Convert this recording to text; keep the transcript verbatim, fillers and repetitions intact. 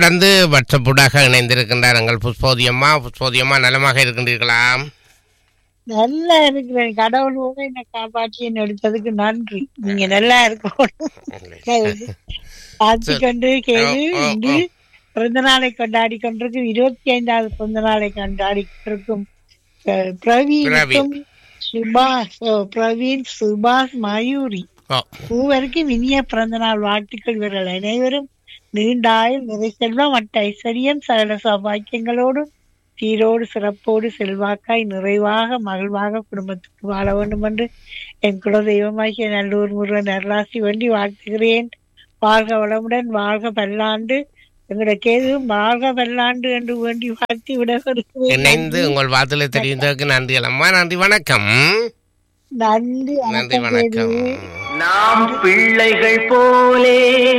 கடந்து வட்சப்புடாக இணைந்திருக்கின்றார் எங்கள் புஷ்போதியம்மா. புஷ்போதியம்மா நலமாக இருக்கின்றீர்களா? நல்லா இருக்கிறேன். கடவுள் போக என்னை காப்பாற்றி என்ன எடுத்ததுக்கு நன்றி. நீங்க நல்லா இருக்கணும். பார்த்துக்கொண்டு கேது இன்று பிறந்த நாளை கொண்டாடி கொண்டிருக்கும் இருபத்தி ஐந்தாவது பிறந்த நாளை கொண்டாடி கொண்டிருக்கும் பிரவீனுக்கும் சுபாஷ் பிரவீன் சுபாஷ் மயூரி மூவருக்கும் இனிய பிறந்த நாள் வாழ்த்துக்கள். இவர்கள் அனைவரும் நீண்டாயுள் நிறை செல்வம் மற்ற ஐஸ்வர்யம் சகல சௌபாக்கியங்களோடும் சீரோடு சிறப்போடு செல்வாக்காய் நிறைவாக மகிழ்வாக குடும்பத்துக்கு வாழ வேண்டும் என்று என் குலதெய்வமாகிய நல்லூர் முருகன் அருளாசி வேண்டி வாழ்த்துகிறேன். வாழ்க வளமுடன், வாழ்க பல்லாண்டு, எங்களுடைய கேதுவும் வாழ்க பல்லாண்டு என்று வேண்டி வாழ்த்தி விடப்படுகிறேன். இணைந்து உங்கள் வார்த்தைகளை தெரிவித்ததற்கு நன்றி அம்மா. நன்றி, வணக்கம். நன்றி, நன்றி, வணக்கம். நாம் பிள்ளைகள் போலே